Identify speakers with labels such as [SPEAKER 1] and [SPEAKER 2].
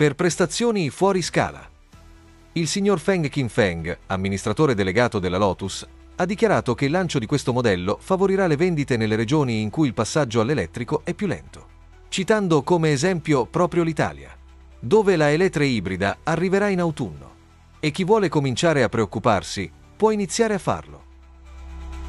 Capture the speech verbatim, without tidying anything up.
[SPEAKER 1] per prestazioni fuori scala. Il signor Feng Qinfeng, amministratore delegato della Lotus, ha dichiarato che il lancio di questo modello favorirà le vendite nelle regioni in cui il passaggio all'elettrico è più lento, citando come esempio proprio l'Italia, dove la Eletre ibrida arriverà in autunno. E chi vuole cominciare a preoccuparsi può iniziare a farlo.